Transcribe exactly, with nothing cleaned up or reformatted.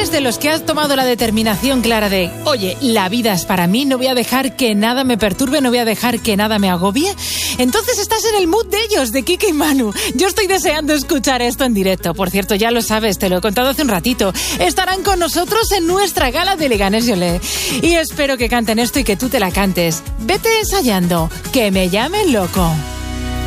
eres de los que has tomado la determinación clara de, oye, la vida es para mí, no voy a dejar que nada me perturbe, no voy a dejar que nada me agobie, entonces estás en el mood de ellos, de Kike y Manu. Yo estoy deseando escuchar esto en directo. Por cierto, ya lo sabes, te lo he contado hace un ratito. Estarán con nosotros en nuestra gala de Leganés Yolé. Y espero que canten esto y que tú te la cantes. Vete ensayando, que me llamen loco.